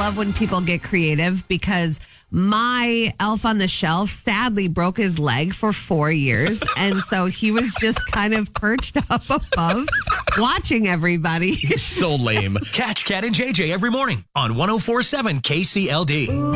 love when people get creative because my elf on the shelf sadly broke his leg for 4 years. And so he was just kind of perched up above watching everybody. So lame. Catch Cat and JJ every morning on 104.7 KCLD.